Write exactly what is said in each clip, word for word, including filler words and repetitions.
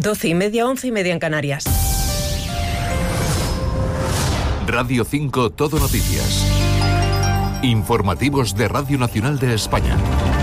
Doce y media, once y media en Canarias. Radio cinco Todo Noticias. Informativos de Radio Nacional de España.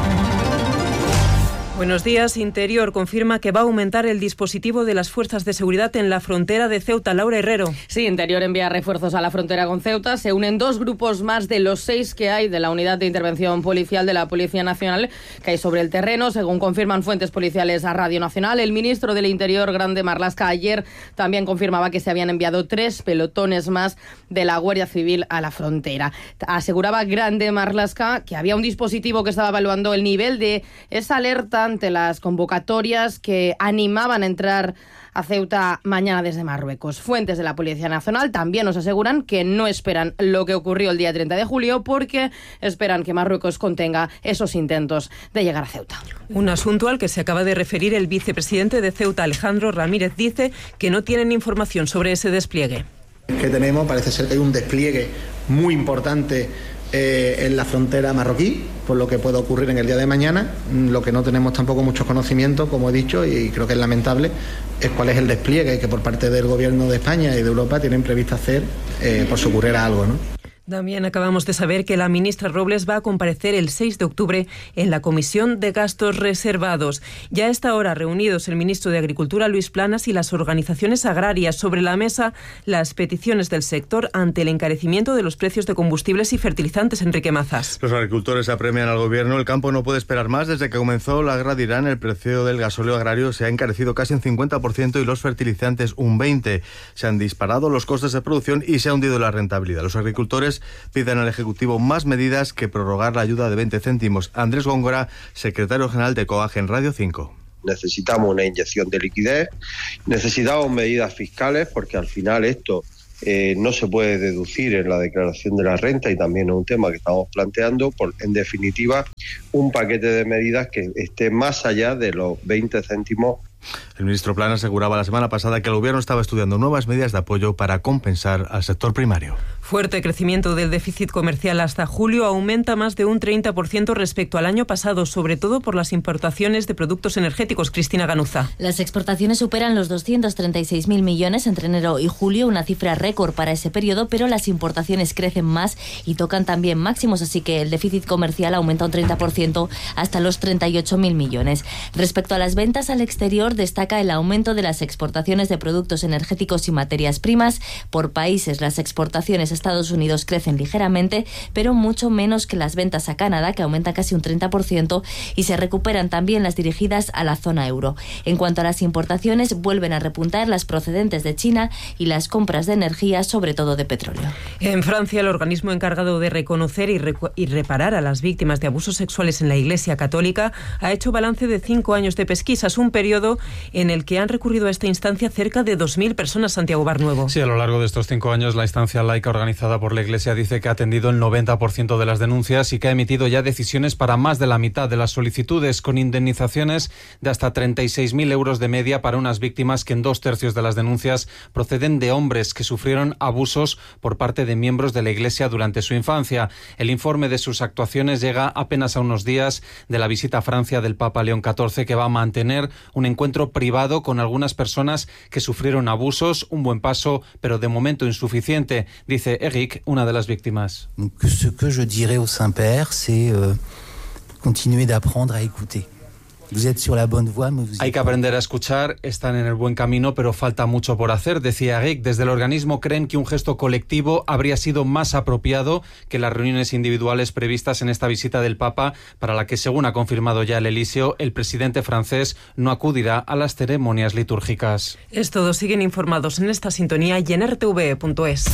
Buenos días. Interior confirma que va a aumentar el dispositivo de las fuerzas de seguridad en la frontera de Ceuta. Laura Herrero. Sí, Interior envía refuerzos a la frontera con Ceuta. Se unen dos grupos más de los seis que hay de la Unidad de Intervención Policial de la Policía Nacional que hay sobre el terreno, según confirman fuentes policiales a Radio Nacional. El ministro del Interior, Grande Marlaska, ayer también confirmaba que se habían enviado tres pelotones más de la Guardia Civil a la frontera. Aseguraba Grande Marlaska que había un dispositivo que estaba evaluando el nivel de esa alerta ante las convocatorias que animaban a entrar a Ceuta mañana desde Marruecos. Fuentes de la Policía Nacional también nos aseguran que no esperan lo que ocurrió el día treinta de julio porque esperan que Marruecos contenga esos intentos de llegar a Ceuta. Un asunto al que se acaba de referir el vicepresidente de Ceuta, Alejandro Ramírez, dice que no tienen información sobre ese despliegue. Que tenemos, parece ser que hay un despliegue muy importante Eh, en la frontera marroquí, por lo que puede ocurrir en el día de mañana. Lo que no tenemos tampoco mucho conocimiento, como he dicho, y creo que es lamentable, es cuál es el despliegue que por parte del Gobierno de España y de Europa tienen previsto hacer eh, por si ocurriera algo, ¿no? También acabamos de saber que la ministra Robles va a comparecer el seis de octubre en la Comisión de Gastos Reservados. Ya a esta hora reunidos el ministro de Agricultura, Luis Planas, y las organizaciones agrarias. Sobre la mesa las peticiones del sector ante el encarecimiento de los precios de combustibles y fertilizantes. Enrique Mazas. Los agricultores apremian al gobierno. El campo no puede esperar más. Desde que comenzó la guerra de Irán, el precio del gasóleo agrario se ha encarecido casi un cincuenta por ciento y los fertilizantes un veinte por ciento. Se han disparado los costes de producción y se ha hundido la rentabilidad. Los agricultores piden al Ejecutivo más medidas que prorrogar la ayuda de veinte céntimos. Andrés Góngora, secretario general de COAG en Radio cinco. Necesitamos una inyección de liquidez, necesitamos medidas fiscales porque al final esto eh, no se puede deducir en la declaración de la renta y también es un tema que estamos planteando. Por, en definitiva, un paquete de medidas que esté más allá de los veinte céntimos. El ministro Planas aseguraba la semana pasada que el gobierno estaba estudiando nuevas medidas de apoyo para compensar al sector primario. Fuerte crecimiento del déficit comercial hasta julio, aumenta más de un treinta por ciento respecto al año pasado, sobre todo por las importaciones de productos energéticos. Cristina Ganuza. Las exportaciones superan los doscientos treinta y seis mil millones entre enero y julio, una cifra récord para ese periodo, pero las importaciones crecen más y tocan también máximos, así que el déficit comercial aumenta un treinta por ciento hasta los treinta y ocho mil millones. Respecto a las ventas al exterior, destaca el aumento de las exportaciones de productos energéticos y materias primas. Por países, las exportaciones a Estados Unidos crecen ligeramente, pero mucho menos que las ventas a Canadá, que aumentan casi un treinta por ciento, y se recuperan también las dirigidas a la zona euro. En cuanto a las importaciones, vuelven a repuntar las procedentes de China y las compras de energía, sobre todo de petróleo. En Francia, el organismo encargado de reconocer y, recu- y reparar a las víctimas de abusos sexuales en la Iglesia Católica ha hecho balance de cinco años de pesquisas, un periodo en el que han recurrido a esta instancia cerca de dos mil personas. Santiago Barnuevo. Sí, a lo largo de estos cinco años, la instancia laica organizada por la Iglesia dice que ha atendido el noventa por ciento de las denuncias y que ha emitido ya decisiones para más de la mitad de las solicitudes, con indemnizaciones de hasta treinta y seis mil euros de media para unas víctimas que en dos tercios de las denuncias proceden de hombres que sufrieron abusos por parte de miembros de la Iglesia durante su infancia. El informe de sus actuaciones llega apenas a unos días de la visita a Francia del Papa León catorce, que va a mantener un encuentro privado con algunas personas que sufrieron abusos. Un buen paso, pero de momento insuficiente, dice Eric, una de las víctimas. Ce que je dirais au Saint-Père, c'est euh, continuer d'apprendre à écouter. Vous êtes sur la bonne voie, mais vous... Hay que aprender a escuchar, están en el buen camino, pero falta mucho por hacer, decía Eric. Desde el organismo creen que un gesto colectivo habría sido más apropiado que las reuniones individuales previstas en esta visita del Papa, para la que, según ha confirmado ya el Elíseo, el presidente francés no acudirá a las ceremonias litúrgicas. Es todo. Siguen informados en esta sintonía y en r t v punto es.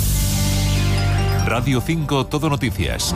Radio cinco Todo Noticias.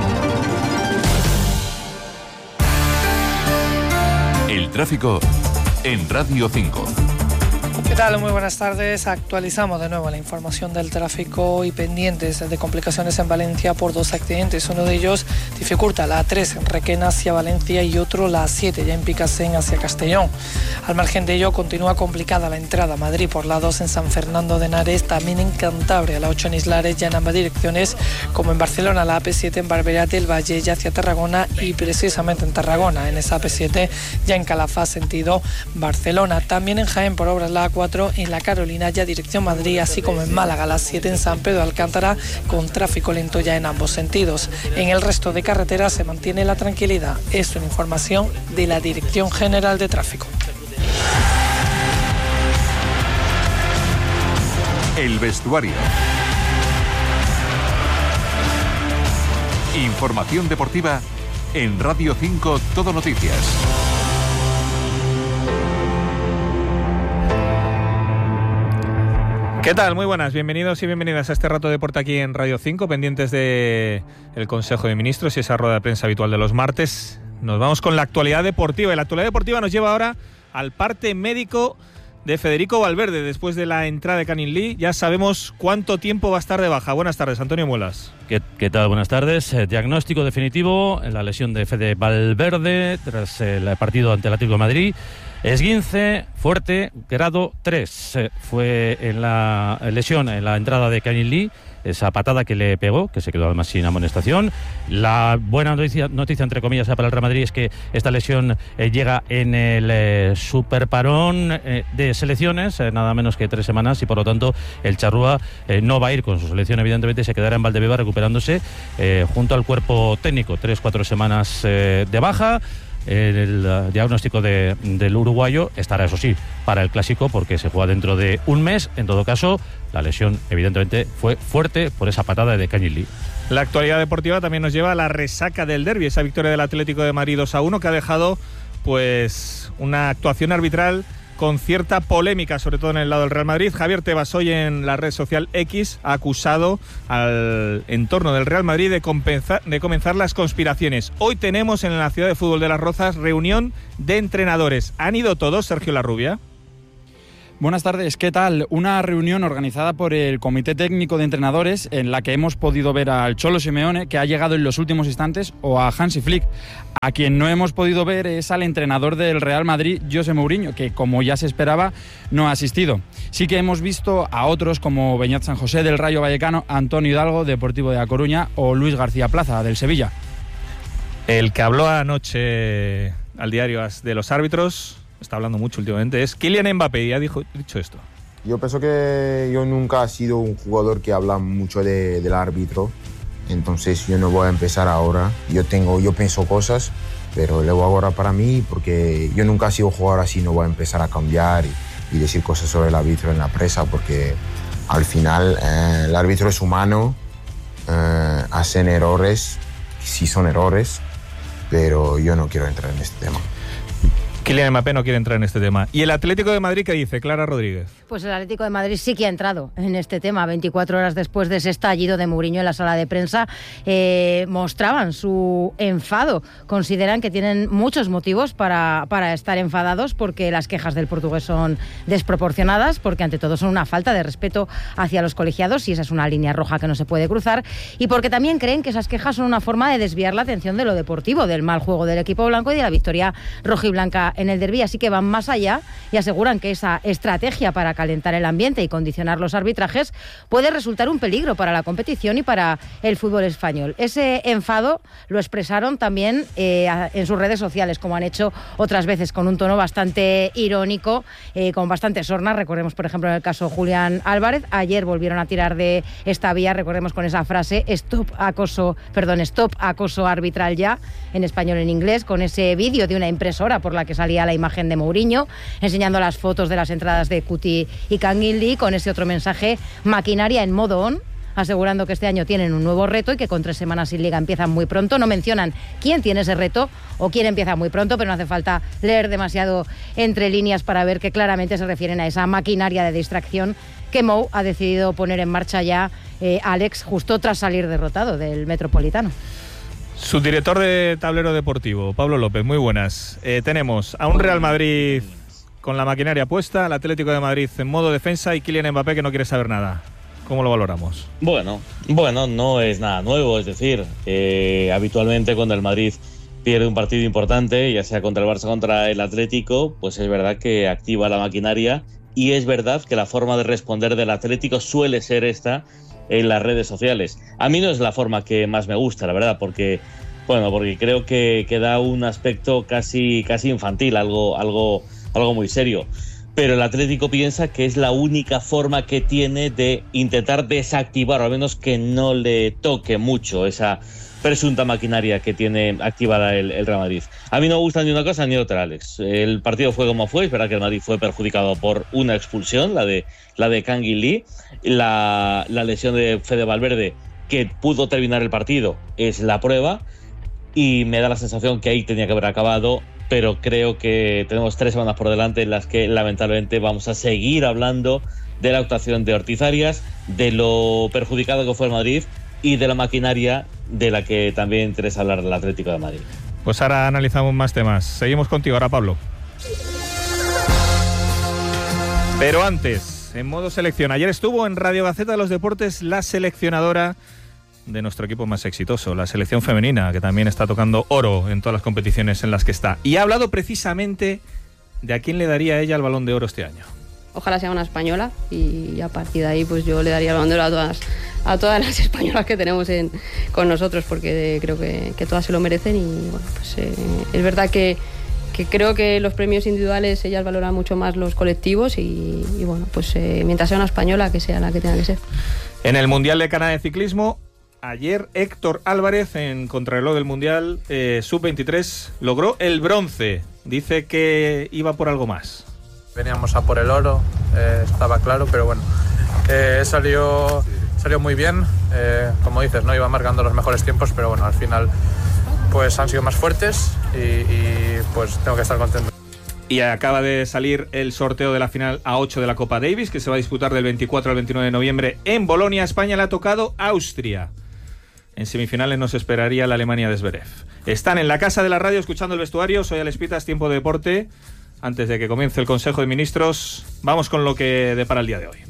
El tráfico en Radio cinco. ¿Qué tal? Muy buenas tardes. Actualizamos de nuevo la información del tráfico y pendientes de complicaciones en Valencia por dos accidentes. Uno de ellos dificulta la A tres en Requena hacia Valencia y otro la A siete ya en Picasen hacia Castellón. Al margen de ello, continúa complicada la entrada a Madrid por la dos en San Fernando de Henares, también en Cantabria, la ocho en Islares, ya en ambas direcciones, como en Barcelona, la A P siete en Barberá del Valle ya hacia Tarragona y precisamente en Tarragona, en esa A P siete ya en Calafá, sentido Barcelona. También en Jaén por obras la A cuatro en la Carolina, ya dirección Madrid, así como en Málaga, la siete en San Pedro de Alcántara, con tráfico lento ya en ambos sentidos. En el resto de carreteras se mantiene la tranquilidad. Es una información de la Dirección General de Tráfico. El vestuario. Información deportiva en Radio cinco Todo Noticias. ¿Qué tal? Muy buenas, bienvenidos y bienvenidas a este rato de deporte aquí en Radio cinco, pendientes de el Consejo de Ministros y esa rueda de prensa habitual de los martes. Nos vamos con la actualidad deportiva y la actualidad deportiva nos lleva ahora al parte médico de Federico Valverde después de la entrada de Canning Lee. Ya sabemos cuánto tiempo va a estar de baja. Buenas tardes, Antonio Muelas. ¿Qué, qué tal? Buenas tardes. Eh, diagnóstico definitivo en la lesión de Fede Valverde tras el partido ante el Atlético de Madrid. Esguince fuerte, grado tres. Eh, fue en la lesión en la entrada de Canning Lee, esa patada que le pegó, que se quedó además sin amonestación. La buena noticia, noticia entre comillas, para el Real Madrid es que esta lesión eh, llega en el eh, superparón eh, de selecciones, eh, nada menos que tres semanas, y por lo tanto el charrúa eh, no va a ir con su selección, evidentemente se quedará en Valdebeba recuperándose eh, junto al cuerpo técnico. Tres, cuatro semanas eh, de baja. El uh, diagnóstico de, del uruguayo estará, eso sí, para el Clásico, porque se juega dentro de un mes. En todo caso, la lesión evidentemente fue fuerte por esa patada de Canning Lee. La actualidad deportiva también nos lleva a la resaca del derbi, esa victoria del Atlético de Madrid dos a uno que ha dejado pues una actuación arbitral con cierta polémica, sobre todo en el lado del Real Madrid. Javier Tebas hoy en la red social X ha acusado al entorno del Real Madrid de, compensar, de comenzar las conspiraciones. Hoy tenemos en la ciudad de fútbol de Las Rozas reunión de entrenadores. ¿Han ido todos, Sergio Larrubia? Buenas tardes, ¿qué tal? Una reunión organizada por el Comité Técnico de Entrenadores en la que hemos podido ver al Cholo Simeone, que ha llegado en los últimos instantes, o a Hansi Flick. A quien no hemos podido ver es al entrenador del Real Madrid, José Mourinho, que como ya se esperaba no ha asistido. Sí que hemos visto a otros como Beñat San José del Rayo Vallecano, Antonio Hidalgo, Deportivo de A Coruña, o Luis García Plaza del Sevilla. El que habló anoche al diario AS de los árbitros, está hablando mucho últimamente, es Kylian Mbappé, y ha dijo, dicho esto. Yo pienso que yo nunca he sido un jugador que habla mucho de, del árbitro, entonces yo no voy a empezar ahora. Yo tengo, yo pienso cosas, pero lo hago ahora para mí, porque yo nunca he sido jugador así, no voy a empezar a cambiar y, y decir cosas sobre el árbitro en la prensa, porque al final eh, el árbitro es humano, eh, hacen errores, sí son errores, pero yo no quiero entrar en este tema. Kylian Mbappé no quiere entrar en este tema. ¿Y el Atlético de Madrid qué dice? Clara Rodríguez. Pues el Atlético de Madrid sí que ha entrado en este tema. veinticuatro horas después de ese estallido de Mourinho en la sala de prensa, eh, mostraban su enfado. Consideran que tienen muchos motivos para, para estar enfadados, porque las quejas del portugués son desproporcionadas, porque ante todo son una falta de respeto hacia los colegiados, y esa es una línea roja que no se puede cruzar, y porque también creen que esas quejas son una forma de desviar la atención de lo deportivo, del mal juego del equipo blanco y de la victoria rojiblanca en el derbi. Así que van más allá y aseguran que esa estrategia para calentar el ambiente y condicionar los arbitrajes puede resultar un peligro para la competición y para el fútbol español. Ese enfado lo expresaron también eh, en sus redes sociales, como han hecho otras veces, con un tono bastante irónico, eh, con bastante sorna. Recordemos, por ejemplo, en el caso Julián Álvarez, ayer volvieron a tirar de esta vía, recordemos, con esa frase stop acoso, perdón, stop acoso arbitral ya, en español y en inglés, con ese vídeo de una impresora por la que salía la imagen de Mourinho, enseñando las fotos de las entradas de Cuti y Canning Lee, con ese otro mensaje, maquinaria en modo on, asegurando que este año tienen un nuevo reto y que con tres semanas sin liga empiezan muy pronto. No mencionan quién tiene ese reto o quién empieza muy pronto, pero no hace falta leer demasiado entre líneas para ver que claramente se refieren a esa maquinaria de distracción que Mou ha decidido poner en marcha ya, eh, Alex, justo tras salir derrotado del Metropolitano. Subdirector de Tablero Deportivo, Pablo López, muy buenas. Eh, tenemos a un Real Madrid con la maquinaria puesta, al Atlético de Madrid en modo defensa y Kylian Mbappé que no quiere saber nada. ¿Cómo lo valoramos? Bueno, bueno, no es nada nuevo, es decir, eh, habitualmente cuando el Madrid pierde un partido importante, ya sea contra el Barça o contra el Atlético, pues es verdad que activa la maquinaria y es verdad que la forma de responder del Atlético suele ser esta en las redes sociales. A mí no es la forma que más me gusta, la verdad, porque bueno, porque creo que, que da un aspecto casi, casi infantil, algo, algo, algo muy serio. Pero el Atlético piensa que es la única forma que tiene de intentar desactivar, o al menos que no le toque mucho esa presunta maquinaria que tiene activada el, el Real Madrid. A mí no me gusta ni una cosa ni otra, Alex. El partido fue como fue, es verdad que el Madrid fue perjudicado por una expulsión, la de la de Kangin Lee, la, la lesión de Fede Valverde, que pudo terminar el partido, es la prueba, y me da la sensación que ahí tenía que haber acabado, pero creo que tenemos tres semanas por delante en las que lamentablemente vamos a seguir hablando de la actuación de Ortiz Arias, de lo perjudicado que fue el Madrid y de la maquinaria de la que también interesa hablar del Atlético de Madrid. Pues ahora analizamos más temas. Seguimos contigo ahora, Pablo. Pero antes, en modo selección, ayer estuvo en Radio Gaceta de los Deportes la seleccionadora de nuestro equipo más exitoso, la selección femenina, que también está tocando oro en todas las competiciones en las que está. Y ha hablado precisamente de a quién le daría ella el Balón de Oro este año. Ojalá sea una española y a partir de ahí pues yo le daría el Balón de Oro a todas, a todas las españolas que tenemos en, con nosotros, porque creo que, que todas se lo merecen y bueno, pues eh, es verdad que, que creo que los premios individuales ellas valoran mucho más los colectivos y, y bueno, pues eh, mientras sea una española, que sea la que tenga que ser. En el Mundial de Canadá de Ciclismo, ayer Héctor Álvarez, en contrarreloj del Mundial eh, sub veintitrés, logró el bronce. Dice que iba por algo más. Veníamos a por el oro, eh, estaba claro, pero bueno, eh, salió, salió muy bien. Eh, como dices, no iba marcando los mejores tiempos, pero bueno, al final pues han sido más fuertes y, y pues tengo que estar contento. Y acaba de salir el sorteo de la final A ocho de la Copa Davis, que se va a disputar del veinticuatro al veintinueve de noviembre en Bolonia. España le ha tocado Austria. En semifinales nos esperaría la Alemania de Zverev. Están en la casa de la radio escuchando el vestuario. Soy Alex Pitas, tiempo de deporte. Antes de que comience el Consejo de Ministros, vamos con lo que depara el día de hoy.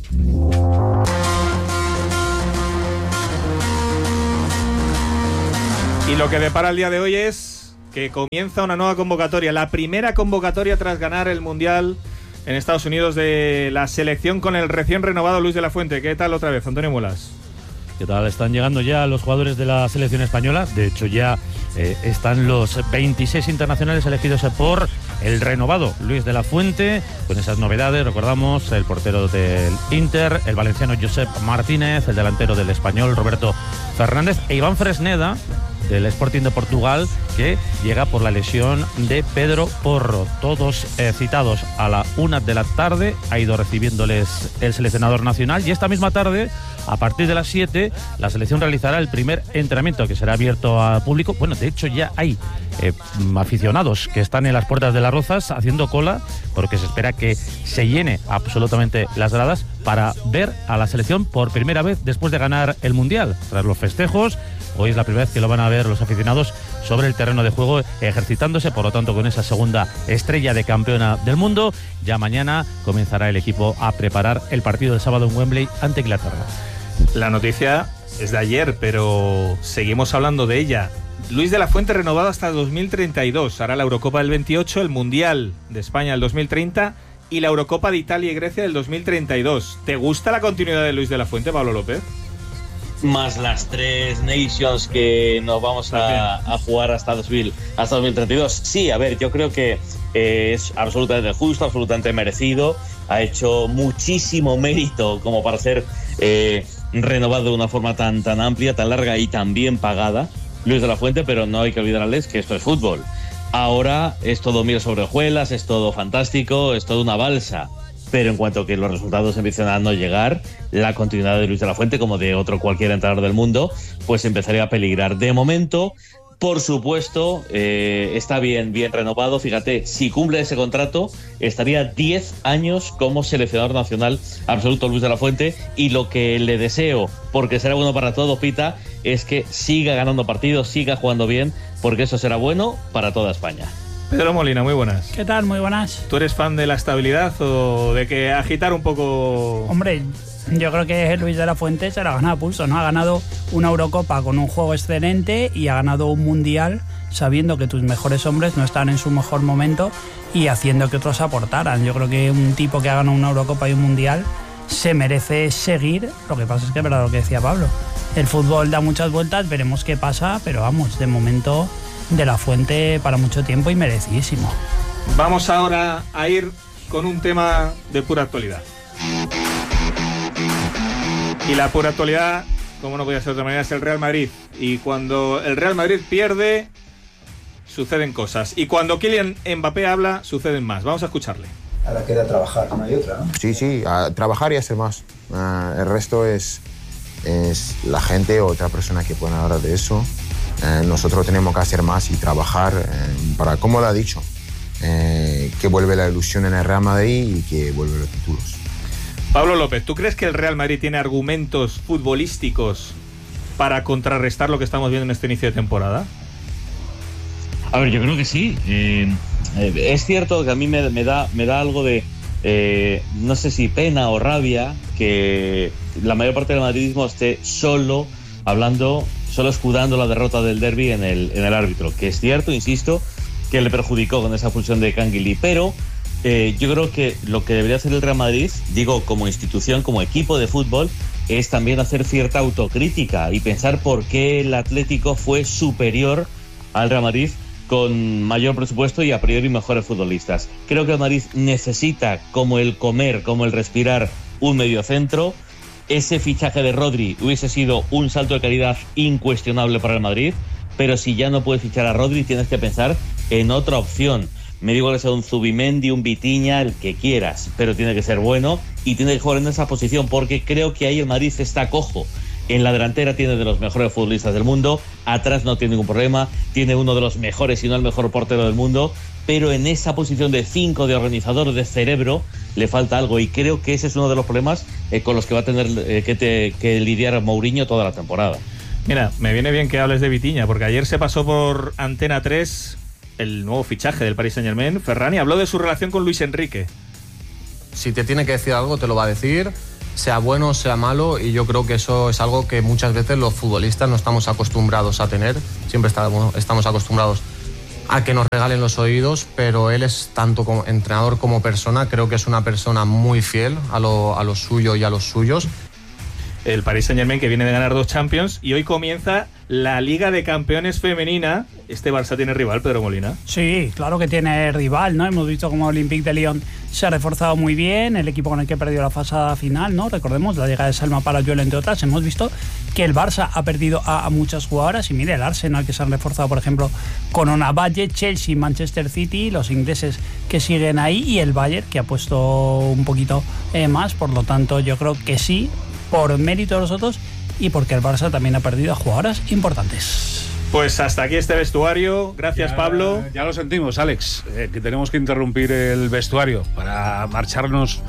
Y lo que depara el día de hoy es que comienza una nueva convocatoria. La primera convocatoria tras ganar el Mundial en Estados Unidos de la selección con el recién renovado Luis de la Fuente. ¿Qué tal otra vez, Antonio Mulas? ¿Qué tal? Están llegando ya los jugadores de la selección española. De hecho, ya eh, están los veintiséis internacionales elegidos por el renovado Luis de la Fuente. Con esas novedades, recordamos, el portero del Inter, el valenciano Josep Martínez, el delantero del Español Roberto Fernández e Iván Fresneda, del Sporting de Portugal, que llega por la lesión de Pedro Porro. Todos eh, citados a la una de la tarde. Ha ido recibiéndoles el seleccionador nacional y esta misma tarde, a partir de las siete, la selección realizará el primer entrenamiento, que será abierto al público. Bueno, de hecho ya hay eh, aficionados que están en las puertas de Las Rozas haciendo cola, porque se espera que se llene absolutamente las gradas para ver a la selección por primera vez después de ganar el Mundial. Tras los festejos, hoy es la primera vez que lo van a ver los aficionados sobre el terreno de juego, ejercitándose, por lo tanto, con esa segunda estrella de campeona del mundo. Ya mañana comenzará el equipo a preparar el partido del sábado en Wembley ante Inglaterra. La noticia es de ayer, pero seguimos hablando de ella. Luis de la Fuente renovado hasta dos mil treinta y dos. Hará la Eurocopa del veintiocho, el Mundial de España del dos mil treinta y la Eurocopa de Italia y Grecia del dos mil treinta y dos. ¿Te gusta la continuidad de Luis de la Fuente, Pablo López? Más las tres Nations que nos vamos a, a jugar hasta, dos mil, hasta dos mil treinta y dos. Sí, a ver, yo creo que eh, es absolutamente justo, absolutamente merecido. Ha hecho muchísimo mérito como para ser eh, renovado de una forma tan, tan amplia, tan larga y tan bien pagada, Luis de la Fuente, pero no hay que olvidarles que esto es fútbol. Ahora es todo miel sobre hojuelas, es todo fantástico, es todo una balsa. Pero en cuanto a que los resultados empiecen a no llegar, la continuidad de Luis de la Fuente, como de otro cualquier entrenador del mundo, pues empezaría a peligrar. De momento, por supuesto, eh, está bien, bien renovado. Fíjate, si cumple ese contrato, estaría diez años como seleccionador nacional absoluto Luis de la Fuente. Y lo que le deseo, porque será bueno para todo, Pita, es que siga ganando partidos, siga jugando bien, porque eso será bueno para toda España. Pedro Molina, muy buenas. ¿Qué tal? Muy buenas. ¿Tú eres fan de la estabilidad o de que agitar un poco? Hombre, Yo creo que Luis de la Fuente se la ha ganado a pulso, ¿no? Ha ganado una Eurocopa con un juego excelente y ha ganado un Mundial sabiendo que tus mejores hombres no están en su mejor momento y haciendo que otros aportaran. Yo creo que un tipo que ha ganado una Eurocopa y un Mundial se merece seguir. Lo que pasa es que es verdad lo que decía Pablo. El fútbol da muchas vueltas, veremos qué pasa, pero vamos, de momento de la Fuente para mucho tiempo y merecidísimo. Vamos ahora a ir con un tema de pura actualidad. Y la pura actualidad, como no podía ser de otra manera, es el Real Madrid. Y cuando el Real Madrid pierde, suceden cosas. Y cuando Kylian Mbappé habla, suceden más. Vamos a escucharle. Ahora queda trabajar, no hay otra, ¿no? Sí, sí, a trabajar y hacer más. Uh, el resto es, es la gente o otra persona que puede hablar de eso. Uh, nosotros tenemos que hacer más y trabajar uh, para, como lo ha dicho, uh, que vuelve la ilusión en el Real Madrid y que vuelven los títulos. Pablo López, ¿tú crees que el Real Madrid tiene argumentos futbolísticos para contrarrestar lo que estamos viendo en este inicio de temporada? A ver, yo creo que sí. Eh, eh, es cierto que a mí me, me, da, me da algo de, eh, no sé si pena o rabia, que la mayor parte del madridismo esté solo hablando, solo escudando la derrota del derbi en el, en el árbitro. Que es cierto, insisto, que le perjudicó con esa expulsión de Canguilí, pero eh, yo creo que lo que debería hacer el Real Madrid, digo como institución, como equipo de fútbol, es también hacer cierta autocrítica y pensar por qué el Atlético fue superior al Real Madrid con mayor presupuesto y a priori mejores futbolistas. Creo que el Madrid necesita, como el comer, como el respirar, un mediocentro. Ese fichaje de Rodri hubiese sido un salto de calidad incuestionable para el Madrid, pero si ya no puedes fichar a Rodri, tienes que pensar en otra opción. Me digo que sea un Zubimendi, un Vitinha, el que quieras, pero tiene que ser bueno y tiene que jugar en esa posición, porque creo que ahí el Madrid está cojo. En la delantera tiene de los mejores futbolistas del mundo, atrás no tiene ningún problema, tiene uno de los mejores, si no el mejor portero del mundo, pero en esa posición de cinco, de organizador, de cerebro, le falta algo, y creo que ese es uno de los problemas eh, con los que va a tener eh, que, te, que lidiar Mourinho toda la temporada. Mira, me viene bien que hables de Vitinha, porque ayer se pasó por Antena tres el nuevo fichaje del Paris Saint-Germain. Ferran, y habló de su relación con Luis Enrique. Si te tiene que decir algo, te lo va a decir, sea bueno, sea malo, y yo creo que eso es algo que muchas veces los futbolistas no estamos acostumbrados a tener. Siempre estamos, estamos acostumbrados a que nos regalen los oídos, pero él es tanto como entrenador como persona, creo que es una persona muy fiel a lo, a lo suyo y a los suyos. El Paris Saint-Germain, que viene de ganar dos Champions, y hoy comienza la Liga de Campeones femenina. Este Barça tiene rival, Pedro Molina. Sí, claro que tiene rival, ¿no? Hemos visto cómo Olympique de Lyon se ha reforzado muy bien, el equipo con el que perdió la fase final, ¿no? Recordemos la llegada de Salma Parayuelo, entre otras. Hemos visto que el Barça ha perdido a, a muchas jugadoras, y mire, el Arsenal, que se han reforzado, por ejemplo, con Ona Valle, Chelsea, Manchester City, los ingleses que siguen ahí, y el Bayern, que ha puesto un poquito eh, más. Por lo tanto, yo creo que sí, por mérito de los otros y porque el Barça también ha perdido a jugadoras importantes. Pues hasta aquí este vestuario. Gracias, ya, Pablo. Ya lo sentimos, Alex, eh, que tenemos que interrumpir el vestuario para marcharnos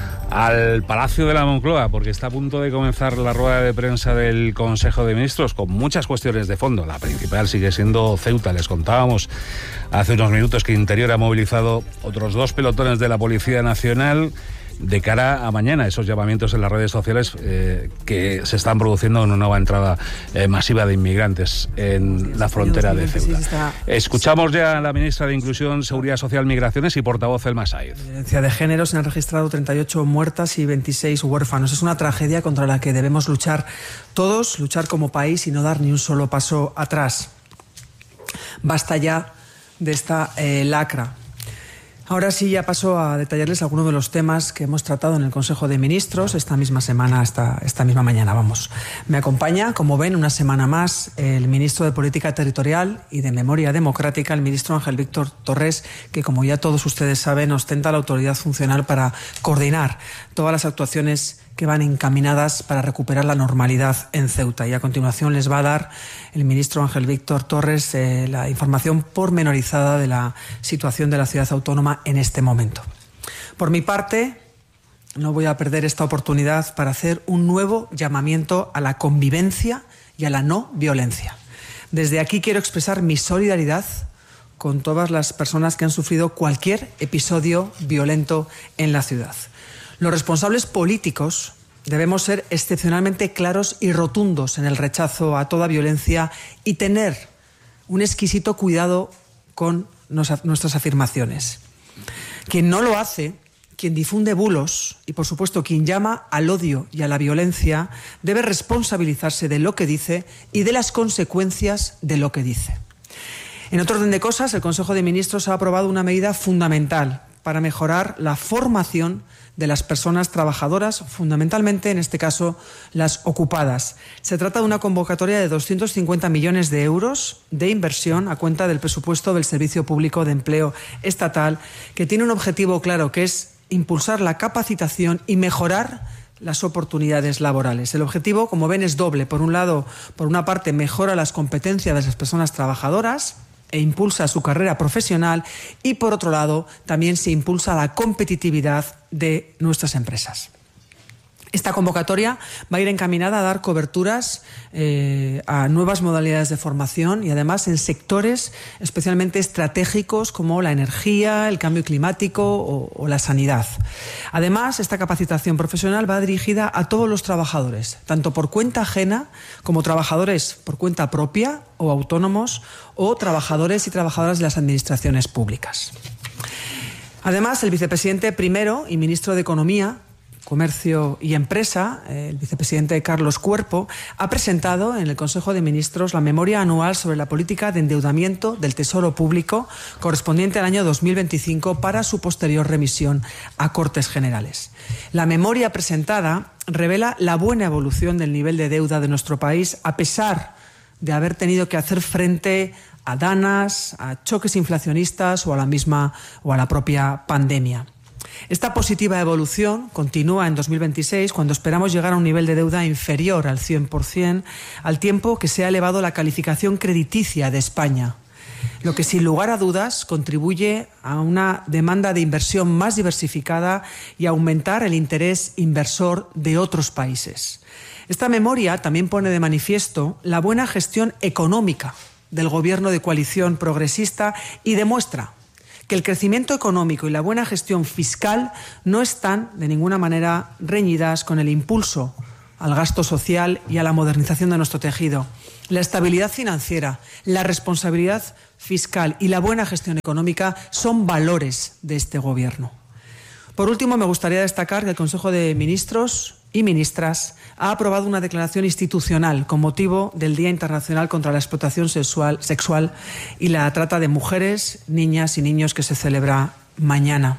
al Palacio de la Moncloa, porque está a punto de comenzar la rueda de prensa del Consejo de Ministros con muchas cuestiones de fondo. La principal sigue siendo Ceuta. Les contábamos hace unos minutos que Interior ha movilizado otros dos pelotones de la Policía Nacional de cara a mañana, esos llamamientos en las redes sociales eh, que se están produciendo en una nueva entrada eh, masiva de inmigrantes en la frontera de Ceuta. Escuchamos ya a la ministra de Inclusión, Seguridad Social, Migraciones y portavoz Elma Said. La violencia de género, se han registrado treinta y ocho muertas y veintiséis huérfanos. Es una tragedia contra la que debemos luchar todos, luchar como país y no dar ni un solo paso atrás. Basta ya de esta eh, lacra. Ahora sí, ya paso a detallarles algunos de los temas que hemos tratado en el Consejo de Ministros esta misma semana, esta, esta misma mañana. Vamos. Me acompaña, como ven, una semana más el ministro de Política Territorial y de Memoria Democrática, el ministro Ángel Víctor Torres, que, como ya todos ustedes saben, ostenta la autoridad funcional para coordinar todas las actuaciones que van encaminadas para recuperar la normalidad en Ceuta. Y a continuación les va a dar el ministro Ángel Víctor Torres eh, la información pormenorizada de la situación de la ciudad autónoma en este momento. Por mi parte, no voy a perder esta oportunidad para hacer un nuevo llamamiento a la convivencia y a la no violencia. Desde aquí quiero expresar mi solidaridad con todas las personas que han sufrido cualquier episodio violento en la ciudad. Los responsables políticos debemos ser excepcionalmente claros y rotundos en el rechazo a toda violencia y tener un exquisito cuidado con nuestras afirmaciones. Quien no lo hace, quien difunde bulos y, por supuesto, quien llama al odio y a la violencia, debe responsabilizarse de lo que dice y de las consecuencias de lo que dice. En otro orden de cosas, el Consejo de Ministros ha aprobado una medida fundamental para mejorar la formación de las personas trabajadoras, fundamentalmente, en este caso, las ocupadas. Se trata de una convocatoria de doscientos cincuenta millones de euros de inversión a cuenta del presupuesto del Servicio Público de Empleo Estatal, que tiene un objetivo claro, que es impulsar la capacitación y mejorar las oportunidades laborales. El objetivo, como ven, es doble. Por un lado, por una parte, mejora las competencias de las personas trabajadoras e impulsa su carrera profesional, y por otro lado también se impulsa la competitividad de nuestras empresas. Esta convocatoria va a ir encaminada a dar coberturas eh, a nuevas modalidades de formación y además en sectores especialmente estratégicos como la energía, el cambio climático o, o la sanidad. Además, esta capacitación profesional va dirigida a todos los trabajadores, tanto por cuenta ajena como trabajadores por cuenta propia o autónomos o trabajadores y trabajadoras de las administraciones públicas. Además, el vicepresidente primero y ministro de Economía, Comercio y Empresa, el vicepresidente Carlos Cuerpo, ha presentado en el Consejo de Ministros la memoria anual sobre la política de endeudamiento del Tesoro Público correspondiente al año dos mil veinticinco para su posterior remisión a Cortes Generales. La memoria presentada revela la buena evolución del nivel de deuda de nuestro país a pesar de haber tenido que hacer frente a danas, a choques inflacionistas o a la misma o a la propia pandemia. Esta positiva evolución continúa en dos mil veintiséis, cuando esperamos llegar a un nivel de deuda inferior al cien por ciento, al tiempo que se ha elevado la calificación crediticia de España, lo que sin lugar a dudas contribuye a una demanda de inversión más diversificada y a aumentar el interés inversor de otros países. Esta memoria también pone de manifiesto la buena gestión económica del gobierno de coalición progresista y demuestra que el crecimiento económico y la buena gestión fiscal no están de ninguna manera reñidas con el impulso al gasto social y a la modernización de nuestro tejido. La estabilidad financiera, la responsabilidad fiscal y la buena gestión económica son valores de este gobierno. Por último, me gustaría destacar que el Consejo de Ministros y Ministras ha aprobado una declaración institucional con motivo del Día Internacional contra la Explotación Sexual, sexual y la Trata de Mujeres, Niñas y Niños, que se celebra mañana.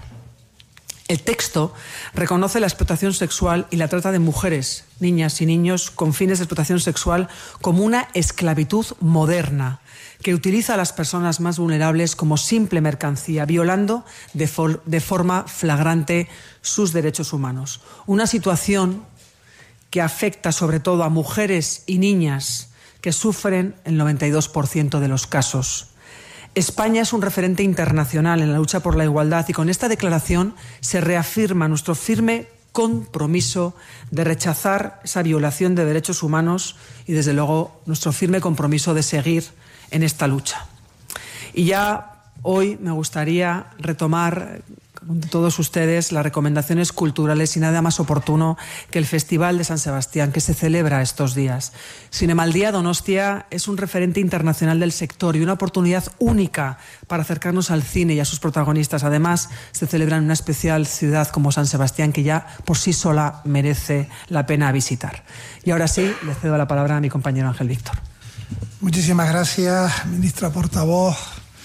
El texto reconoce la explotación sexual y la trata de mujeres, niñas y niños con fines de explotación sexual como una esclavitud moderna que utiliza a las personas más vulnerables como simple mercancía, violando de, for- de forma flagrante sus derechos humanos. Una situación que afecta sobre todo a mujeres y niñas que sufren el noventa y dos por ciento de los casos. España es un referente internacional en la lucha por la igualdad y con esta declaración se reafirma nuestro firme compromiso de rechazar esa violación de derechos humanos y, desde luego, nuestro firme compromiso de seguir en esta lucha. Y ya hoy me gustaría retomar con todos ustedes las recomendaciones culturales y nada más oportuno que el Festival de San Sebastián, que se celebra estos días. Zinemaldía Donostia es un referente internacional del sector y una oportunidad única para acercarnos al cine y a sus protagonistas. Además, se celebra en una especial ciudad como San Sebastián, que ya por sí sola merece la pena visitar. Y ahora sí, le cedo la palabra a mi compañero Ángel Víctor. Muchísimas gracias, ministra portavoz.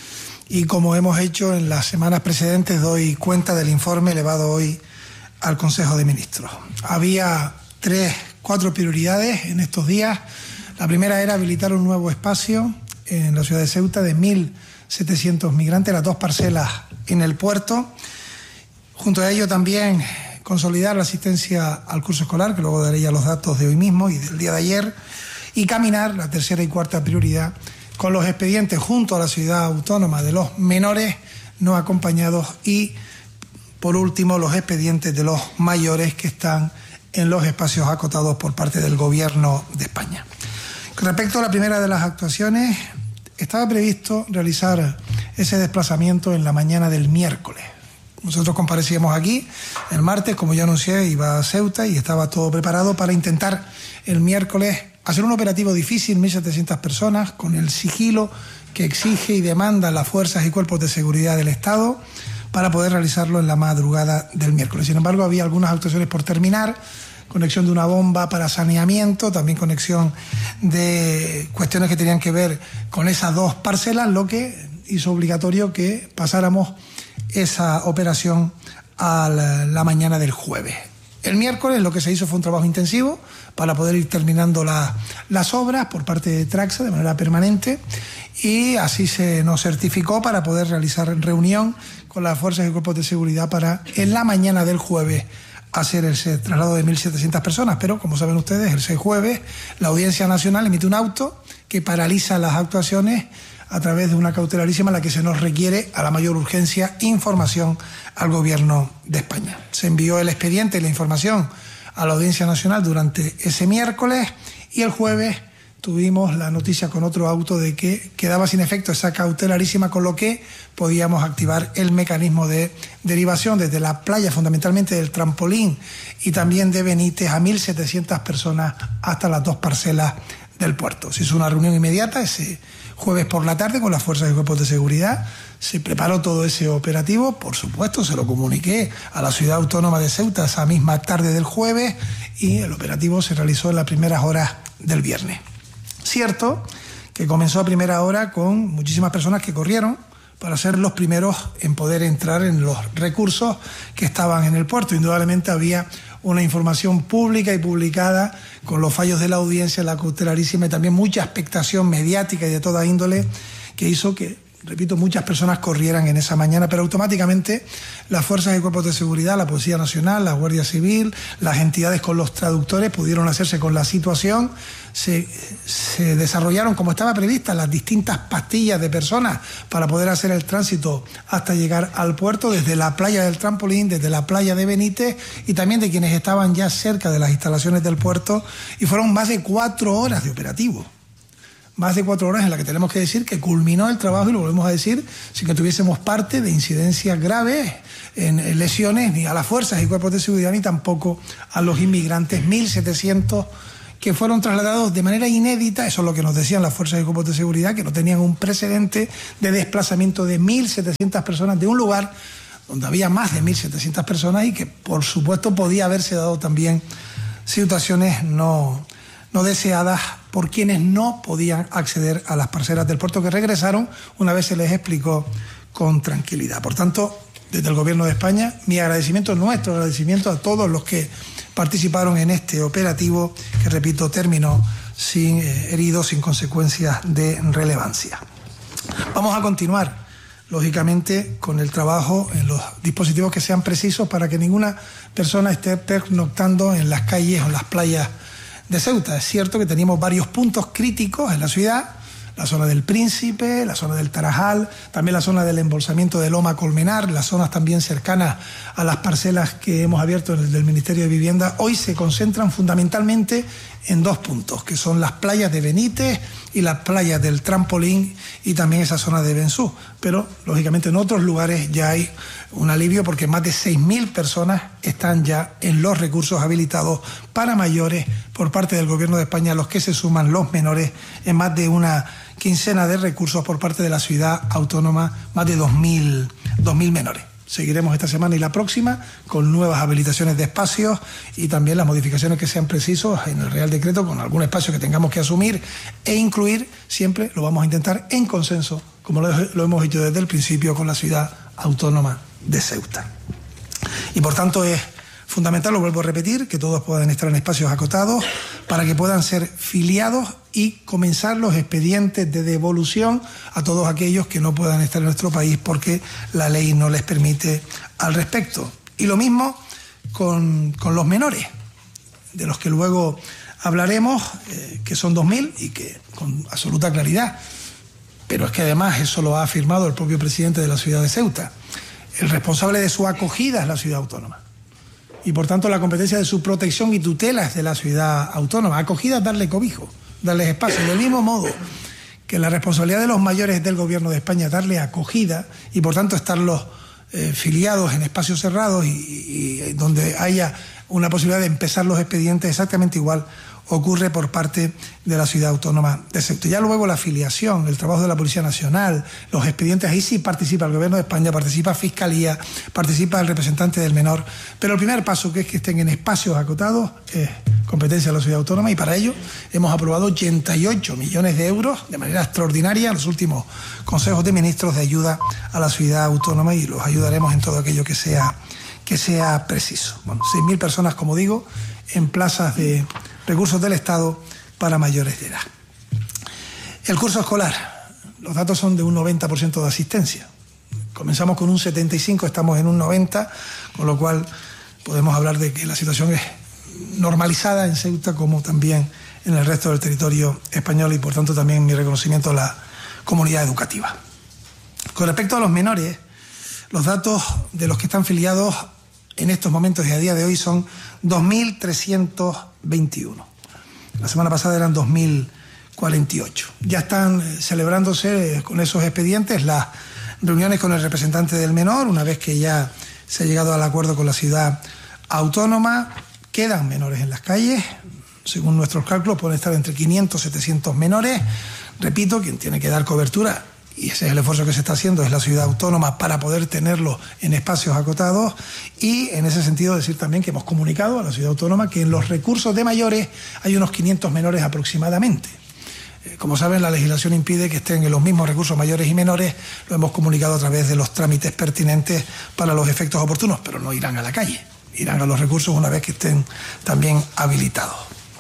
Y como hemos hecho en las semanas precedentes, doy cuenta del informe elevado hoy al Consejo de Ministros. Había tres, cuatro prioridades en estos días. La primera era habilitar un nuevo espacio en la ciudad de Ceuta de mil setecientos migrantes, las dos parcelas en el puerto. Junto a ello también consolidar la asistencia al curso escolar, que luego daré ya los datos de hoy mismo y del día de ayer, y caminar, la tercera y cuarta prioridad, con los expedientes junto a la ciudad autónoma de los menores no acompañados y, por último, los expedientes de los mayores que están en los espacios acotados por parte del Gobierno de España. Con respecto a la primera de las actuaciones, estaba previsto realizar ese desplazamiento en la mañana del miércoles, Nosotros comparecíamos aquí el martes, como ya anuncié, iba a Ceuta y estaba todo preparado para intentar el miércoles hacer un operativo difícil, mil setecientas personas, con el sigilo que exige y demanda las fuerzas y cuerpos de seguridad del Estado, para poder realizarlo en la madrugada del miércoles. Sin embargo, había algunas actuaciones por terminar, conexión de una bomba para saneamiento, también conexión de cuestiones que tenían que ver con esas dos parcelas, lo que hizo obligatorio que pasáramos esa operación a la, la mañana del jueves. El miércoles lo que se hizo fue un trabajo intensivo para poder ir terminando la, las obras por parte de Traxa de manera permanente, y así se nos certificó para poder realizar reunión con las fuerzas y cuerpos de seguridad para en la mañana del jueves hacer el traslado de mil setecientas personas. Pero, como saben ustedes, el seis jueves la Audiencia Nacional emite un auto que paraliza las actuaciones a través de una cautelarísima en la que se nos requiere a la mayor urgencia información al Gobierno de España. Se envió el expediente y la información a la Audiencia Nacional durante ese miércoles, y el jueves tuvimos la noticia con otro auto de que quedaba sin efecto esa cautelarísima, con lo que podíamos activar el mecanismo de derivación desde la playa, fundamentalmente del Trampolín y también de Benítez, a mil setecientas personas hasta las dos parcelas del puerto. Se hizo una reunión inmediata ese jueves por la tarde con las fuerzas y cuerpos de seguridad. Se preparó todo ese operativo, por supuesto, se lo comuniqué a la ciudad autónoma de Ceuta esa misma tarde del jueves, y el operativo se realizó en las primeras horas del viernes. Cierto que comenzó a primera hora con muchísimas personas que corrieron para ser los primeros en poder entrar en los recursos que estaban en el puerto. Indudablemente había una información pública y publicada con los fallos de la audiencia, la cautelarísima, y también mucha expectación mediática y de toda índole que hizo que, repito, muchas personas corrieran en esa mañana, pero automáticamente las fuerzas y cuerpos de seguridad, la Policía Nacional, la Guardia Civil, las entidades con los traductores pudieron hacerse con la situación. Se, se desarrollaron como estaba prevista las distintas pastillas de personas para poder hacer el tránsito hasta llegar al puerto, desde la playa del Trampolín, desde la playa de Benítez y también de quienes estaban ya cerca de las instalaciones del puerto, y fueron más de cuatro horas de operativo. Más de cuatro horas en las que tenemos que decir que culminó el trabajo, y lo volvemos a decir, sin que tuviésemos parte de incidencias graves en lesiones ni a las fuerzas y cuerpos de seguridad, ni tampoco a los inmigrantes, mil setecientos que fueron trasladados de manera inédita. Eso es lo que nos decían las fuerzas y cuerpos de seguridad, que no tenían un precedente de desplazamiento de mil setecientas personas de un lugar donde había más de mil setecientas personas, y que por supuesto podía haberse dado también situaciones no, no deseadas por quienes no podían acceder a las parcelas del puerto, que regresaron una vez se les explicó con tranquilidad. Por tanto, desde el Gobierno de España, mi agradecimiento, nuestro agradecimiento a todos los que participaron en este operativo, que, repito, terminó sin eh, heridos, sin consecuencias de relevancia. Vamos a continuar, lógicamente, con el trabajo en los dispositivos que sean precisos para que ninguna persona esté pernoctando en las calles o en las playas de Ceuta. Es cierto que teníamos varios puntos críticos en la ciudad: la zona del Príncipe, la zona del Tarajal, también la zona del embolsamiento de Loma Colmenar, las zonas también cercanas a las parcelas que hemos abierto en el del Ministerio de Vivienda. Hoy se concentran fundamentalmente en dos puntos, que son las playas de Benítez y las playas del Trampolín, y también esa zona de Bensú. Pero, lógicamente, en otros lugares ya hay un alivio, porque más de seis mil personas están ya en los recursos habilitados para mayores por parte del Gobierno de España, a los que se suman los menores en más de una quincena de recursos por parte de la ciudad autónoma, más de dos mil menores. Seguiremos esta semana y la próxima con nuevas habilitaciones de espacios y también las modificaciones que sean precisos en el Real Decreto, con algún espacio que tengamos que asumir e incluir. Siempre lo vamos a intentar en consenso, como lo, lo hemos hecho desde el principio con la ciudad autónoma de Ceuta. Y por tanto es fundamental, lo vuelvo a repetir, que todos puedan estar en espacios acotados para que puedan ser filiados y comenzar los expedientes de devolución a todos aquellos que no puedan estar en nuestro país porque la ley no les permite al respecto. Y lo mismo con, con los menores, de los que luego hablaremos, eh, que son dos mil y que con absoluta claridad. Pero es que además eso lo ha afirmado el propio presidente de la ciudad de Ceuta. El responsable de su acogida es la ciudad autónoma. Y por tanto la competencia de su protección y tutela es de la ciudad autónoma. Acogida es darle cobijo, darles espacio. Del mismo modo que la responsabilidad de los mayores es del Gobierno de España darle acogida y por tanto estarlos eh, filiados en espacios cerrados y, y, y donde haya una posibilidad de empezar los expedientes exactamente igual ocurre por parte de la Ciudad Autónoma de Ceuta. Ya luego la afiliación, el trabajo de la Policía Nacional, los expedientes, ahí sí participa el Gobierno de España, participa Fiscalía, participa el representante del menor, pero el primer paso, que es que estén en espacios acotados, es competencia de la Ciudad Autónoma, y para ello hemos aprobado ochenta y ocho millones de euros de manera extraordinaria en los últimos consejos de ministros de ayuda a la Ciudad Autónoma, y los ayudaremos en todo aquello que sea, que sea preciso. Bueno, seis mil personas, como digo, en plazas de recursos del Estado para mayores de edad. El curso escolar, los datos son de un noventa por ciento de asistencia. Comenzamos con un setenta y cinco por ciento, estamos en un noventa por ciento, con lo cual podemos hablar de que la situación es normalizada en Ceuta como también en el resto del territorio español, y por tanto también mi reconocimiento a la comunidad educativa. Con respecto a los menores, los datos de los que están filiados en estos momentos y a día de hoy son dos mil trescientos veintiuno. La semana pasada eran dos mil cuarenta y ocho. Ya están celebrándose con esos expedientes las reuniones con el representante del menor, una vez que ya se ha llegado al acuerdo con la Ciudad Autónoma. Quedan menores en las calles, según nuestros cálculos pueden estar entre quinientos y setecientos menores. Repito, quien tiene que dar cobertura, y ese es el esfuerzo que se está haciendo, es la Ciudad Autónoma para poder tenerlo en espacios acotados, y en ese sentido decir también que hemos comunicado a la Ciudad Autónoma que en los recursos de mayores hay unos quinientos menores aproximadamente. Como saben, la legislación impide que estén en los mismos recursos mayores y menores, lo hemos comunicado a través de los trámites pertinentes para los efectos oportunos, pero no irán a la calle, irán a los recursos una vez que estén también habilitados.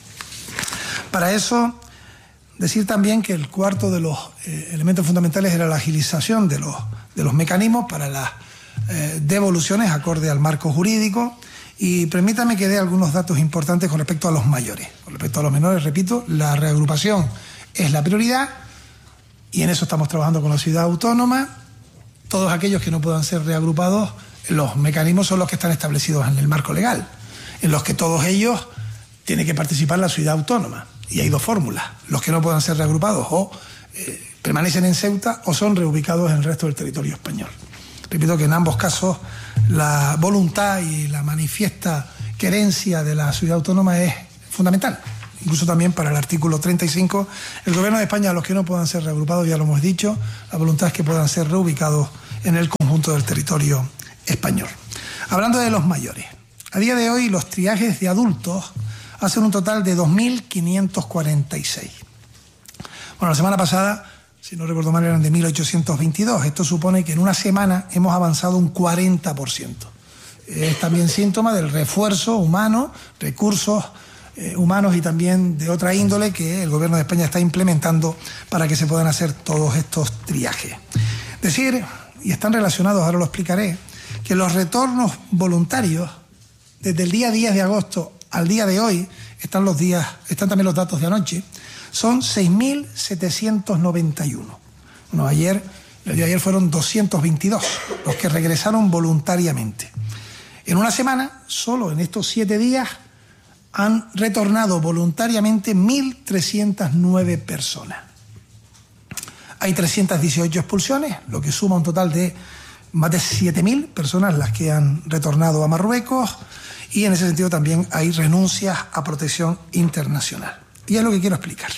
Para eso, decir también que el cuarto de los eh, elementos fundamentales era la agilización de los, de los mecanismos para las eh, devoluciones acorde al marco jurídico, y permítame que dé algunos datos importantes con respecto a los mayores. Con respecto a los menores, repito, la reagrupación es la prioridad y en eso estamos trabajando con la Ciudad Autónoma. Todos aquellos que no puedan ser reagrupados, los mecanismos son los que están establecidos en el marco legal, en los que todos ellos tienen que participar la Ciudad Autónoma. Y hay dos fórmulas: los que no puedan ser reagrupados o eh, permanecen en Ceuta o son reubicados en el resto del territorio español. Repito que en ambos casos la voluntad y la manifiesta querencia de la Ciudad Autónoma es fundamental. Incluso también para el artículo treinta y cinco, el Gobierno de España, a los que no puedan ser reagrupados, ya lo hemos dicho, la voluntad es que puedan ser reubicados en el conjunto del territorio español. Hablando de los mayores, a día de hoy los triajes de adultos hacen un total de dos mil quinientos cuarenta y seis. Bueno, la semana pasada, si no recuerdo mal, eran de mil ochocientos veintidós. Esto supone que en una semana hemos avanzado un cuarenta por ciento. Es también síntoma del refuerzo humano, recursos eh, humanos y también de otra índole que el Gobierno de España está implementando para que se puedan hacer todos estos triajes. Decir, y están relacionados, ahora lo explicaré, que los retornos voluntarios desde el día diez de agosto al día de hoy, están los días, están también los datos de anoche, son seis mil setecientos noventa y uno. Bueno, ayer, el día de ayer fueron doscientos veintidós los que regresaron voluntariamente. En una semana, solo en estos siete días, han retornado voluntariamente mil trescientas nueve personas. Hay trescientas dieciocho expulsiones, lo que suma un total de más de siete mil personas las que han retornado a Marruecos, y en ese sentido también hay renuncias a protección internacional. Y es lo que quiero explicar.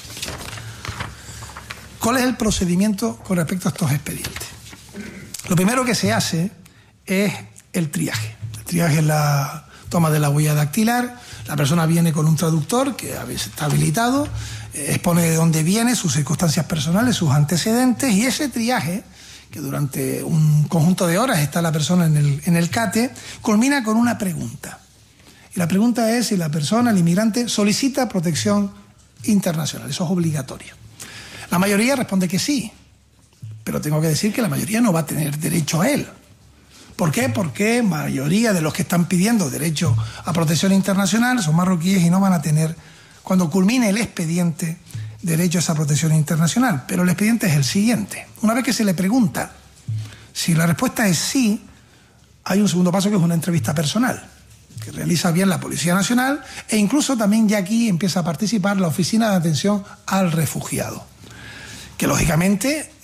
¿Cuál es el procedimiento con respecto a estos expedientes? Lo primero que se hace es el triaje. El triaje es la toma de la huella dactilar. La persona viene con un traductor que a veces está habilitado, eh, expone de dónde viene, sus circunstancias personales, sus antecedentes, y ese triaje, que durante un conjunto de horas está la persona en el, en el CATE, culmina con una pregunta. Y la pregunta es si la persona, el inmigrante, solicita protección internacional. Eso es obligatorio. La mayoría responde que sí, pero tengo que decir que la mayoría no va a tener derecho a él. ¿Por qué? Porque la mayoría de los que están pidiendo derecho a protección internacional son marroquíes y no van a tener, cuando culmine el expediente, derecho a esa protección internacional. Pero el expediente es el siguiente. Una vez que se le pregunta si la respuesta es sí, hay un segundo paso que es una entrevista personal, que realiza bien la Policía Nacional, e incluso también ya aquí empieza a participar la Oficina de Atención al Refugiado, que lógicamente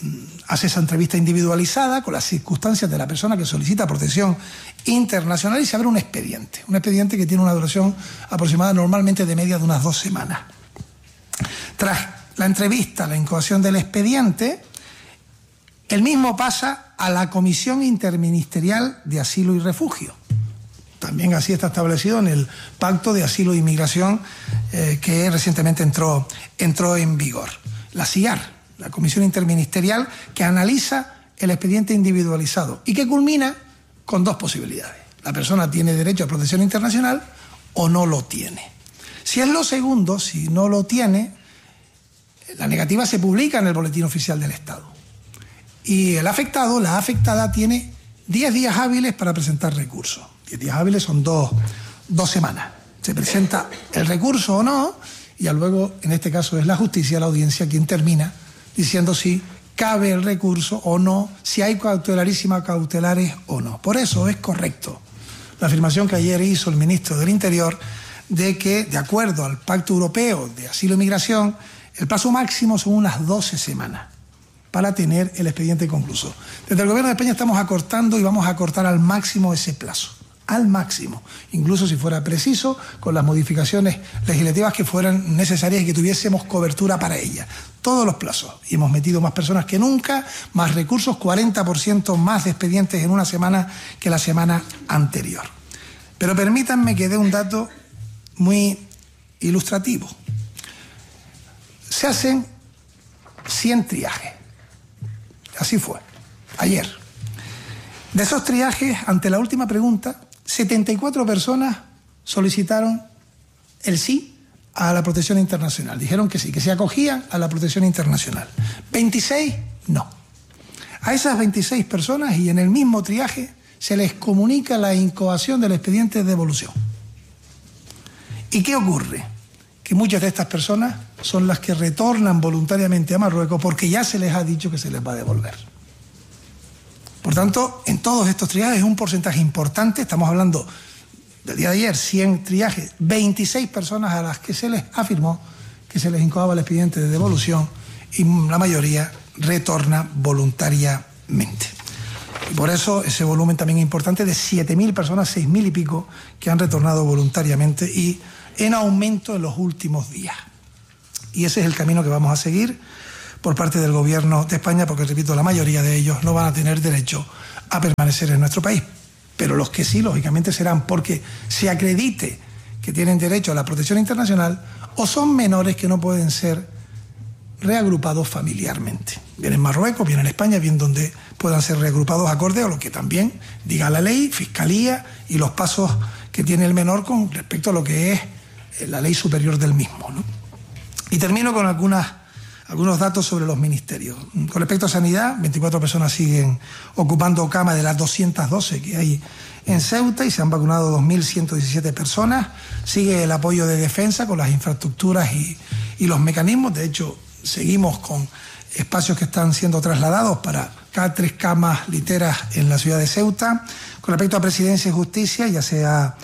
hace esa entrevista individualizada con las circunstancias de la persona que solicita protección internacional y se abre un expediente. Un expediente que tiene una duración aproximada normalmente de media de unas dos semanas. Tras la entrevista, la incoación del expediente, el mismo pasa a la Comisión Interministerial de Asilo y Refugio. También así está establecido en el Pacto de Asilo e Inmigración eh, que recientemente entró, entró en vigor. La C I A R, la Comisión Interministerial, que analiza el expediente individualizado y que culmina con dos posibilidades. La persona tiene derecho a protección internacional o no lo tiene. Si es lo segundo, si no lo tiene, la negativa se publica en el Boletín Oficial del Estado. Y el afectado, la afectada, tiene diez días hábiles para presentar recurso. diez días hábiles son dos, dos semanas. Se presenta el recurso o no, y ya luego, en este caso, es la justicia, la audiencia, quien termina diciendo si cabe el recurso o no, si hay cautelarísimas cautelares o no. Por eso es correcto la afirmación que ayer hizo el ministro del Interior de que, de acuerdo al Pacto Europeo de Asilo y Migración, el plazo máximo son unas doce semanas para tener el expediente concluso. Desde el Gobierno de España estamos acortando y vamos a acortar al máximo ese plazo. Al máximo, incluso si fuera preciso, con las modificaciones legislativas que fueran necesarias y que tuviésemos cobertura para ellas. Todos los plazos. Y hemos metido más personas que nunca, más recursos, cuarenta por ciento más de expedientes en una semana que la semana anterior. Pero permítanme que dé un dato muy ilustrativo. Se hacen cien triajes. Así fue, ayer. De esos triajes, ante la última pregunta, setenta y cuatro personas solicitaron el sí a la protección internacional. Dijeron que sí, que se acogían a la protección internacional. veintiséis, no. A esas veintiséis personas, y en el mismo triaje, se les comunica la incoación del expediente de devolución. ¿Y qué ocurre? Que muchas de estas personas son las que retornan voluntariamente a Marruecos porque ya se les ha dicho que se les va a devolver. Por tanto, en todos estos triajes es un porcentaje importante. Estamos hablando del día de ayer, cien triajes, veintiséis personas a las que se les afirmó que se les incoaba el expediente de devolución y la mayoría retorna voluntariamente. Y por eso ese volumen también importante de siete mil personas, seis mil y pico, que han retornado voluntariamente y en aumento en los últimos días. Y ese es el camino que vamos a seguir por parte del Gobierno de España, porque, repito, la mayoría de ellos no van a tener derecho a permanecer en nuestro país. Pero los que sí, lógicamente, serán porque se acredite que tienen derecho a la protección internacional o son menores que no pueden ser reagrupados familiarmente. Bien en Marruecos, bien en España, bien donde puedan ser reagrupados acorde a lo que también diga la ley, Fiscalía y los pasos que tiene el menor con respecto a lo que es la ley superior del mismo, ¿no? Y termino con algunas, algunos datos sobre los ministerios. Con respecto a sanidad, veinticuatro personas siguen ocupando cama de las doscientas doce que hay en Ceuta y se han vacunado dos mil ciento diecisiete personas. Sigue el apoyo de defensa con las infraestructuras y, y los mecanismos. De hecho, seguimos con espacios que están siendo trasladados para cada tres camas literas en la ciudad de Ceuta. Con respecto a Presidencia y Justicia, ya sea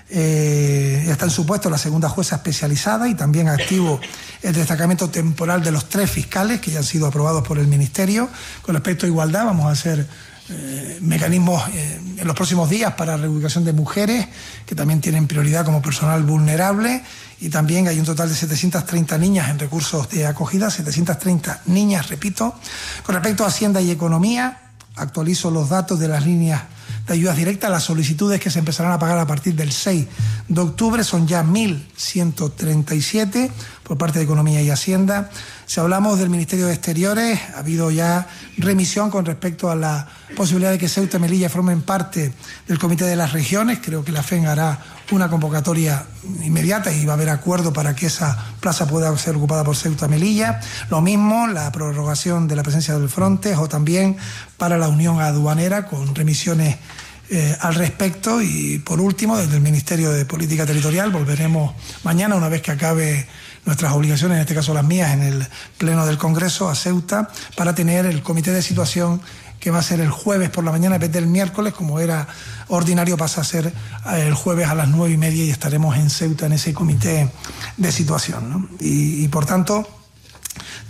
Eh, ya está en su puesto la segunda jueza especializada y también activo el destacamento temporal de los tres fiscales que ya han sido aprobados por el Ministerio. Con respecto a igualdad, vamos a hacer eh, mecanismos eh, en los próximos días para reubicación de mujeres que también tienen prioridad como personal vulnerable, y también hay un total de setecientas treinta niñas en recursos de acogida, setecientas treinta niñas, repito. Con respecto a Hacienda y Economía, actualizo los datos de las líneas de ayudas directas. Las solicitudes que se empezarán a pagar a partir del seis de octubre son ya mil ciento treinta y siete por parte de Economía y Hacienda. Si hablamos del Ministerio de Exteriores, ha habido ya remisión con respecto a la posibilidad de que Ceuta y Melilla formen parte del Comité de las Regiones. Creo que la F E N hará una convocatoria inmediata y va a haber acuerdo para que esa plaza pueda ser ocupada por Ceuta y Melilla. Lo mismo la prorrogación de la presencia del Frontex, o también para la Unión Aduanera con remisiones eh, al respecto. Y por último, desde el Ministerio de Política Territorial volveremos mañana, una vez que acabe nuestras obligaciones, en este caso las mías, en el Pleno del Congreso a Ceuta, para tener el comité de situación que va a ser el jueves por la mañana en vez del miércoles, como era ordinario, pasa a ser el jueves a las nueve y media y estaremos en Ceuta en ese comité de situación, ¿no? Y, y por tanto,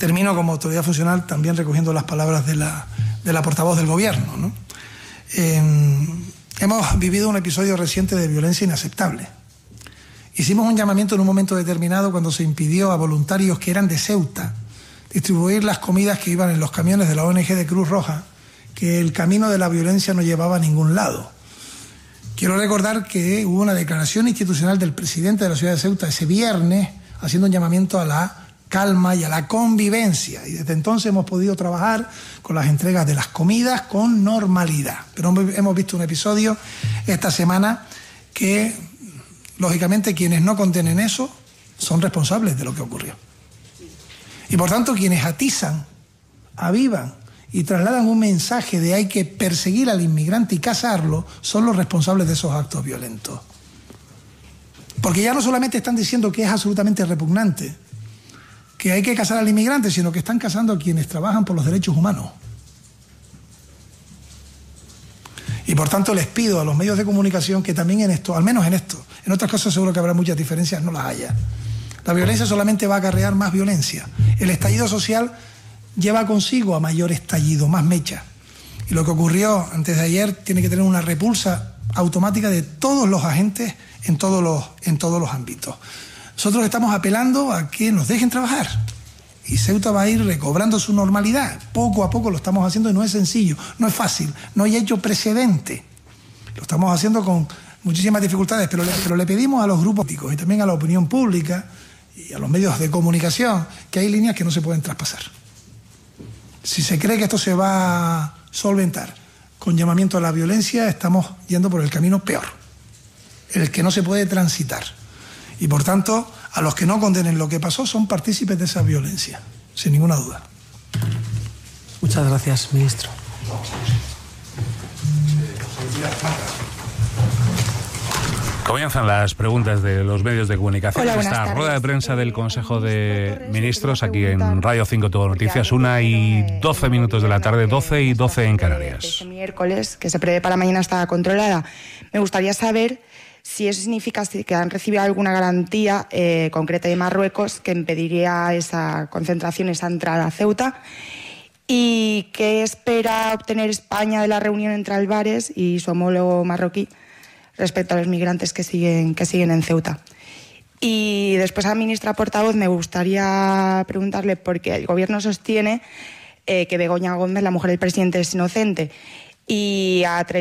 Termino como autoridad funcional también recogiendo las palabras de la, de la portavoz del Gobierno, ¿no? Eh, hemos vivido un episodio reciente de violencia inaceptable. Hicimos un llamamiento en un momento determinado cuando se impidió a voluntarios que eran de Ceuta distribuir las comidas que iban en los camiones de la O N Ge de Cruz Roja, que el camino de la violencia no llevaba a ningún lado. Quiero recordar que hubo una declaración institucional del presidente de la ciudad de Ceuta ese viernes haciendo un llamamiento a la calma y a la convivencia. Y desde entonces hemos podido trabajar con las entregas de las comidas con normalidad. Pero hemos visto un episodio esta semana que, lógicamente, quienes no condenen eso son responsables de lo que ocurrió. Y por tanto, quienes atizan, avivan y trasladan un mensaje de hay que perseguir al inmigrante y cazarlo, son los responsables de esos actos violentos. Porque ya no solamente están diciendo que es absolutamente repugnante, que hay que cazar al inmigrante, sino que están cazando a quienes trabajan por los derechos humanos. Y por tanto les pido a los medios de comunicación que también en esto, al menos en esto, en otras cosas seguro que habrá muchas diferencias, no las haya. La violencia solamente va a acarrear más violencia. El estallido social lleva consigo a mayor estallido, más mecha. Y lo que ocurrió antes de ayer tiene que tener una repulsa automática de todos los agentes en todos los, en todos los ámbitos. Nosotros estamos apelando a que nos dejen trabajar. Y Ceuta va a ir recobrando su normalidad. Poco a poco lo estamos haciendo y no es sencillo, no es fácil, no hay hecho precedente. Lo estamos haciendo con muchísimas dificultades, pero le, pero le pedimos a los grupos políticos y también a la opinión pública y a los medios de comunicación que hay líneas que no se pueden traspasar. Si se cree que esto se va a solventar con llamamiento a la violencia, estamos yendo por el camino peor, el que no se puede transitar. Y por tanto, a los que no condenen lo que pasó son partícipes de esa violencia, sin ninguna duda. Muchas gracias, ministro. Comienzan las preguntas de los medios de comunicación. Hola, esta tardes. rueda de prensa del Consejo de Ministros aquí en Radio cinco Todo Noticias, una y doce minutos de la tarde, doce y doce en Canarias. Este miércoles, que se prevé para mañana, está controlada. Me gustaría saber si eso significa que han recibido alguna garantía eh, concreta de Marruecos que impediría esa concentración, esa entrada a Ceuta. ¿Y qué espera obtener España de la reunión entre Álvarez y su homólogo marroquí respecto a los migrantes que siguen, que siguen en Ceuta? Y después a la ministra portavoz me gustaría preguntarle, porque el Gobierno sostiene eh, que Begoña Gómez, la mujer del presidente, es inocente, y a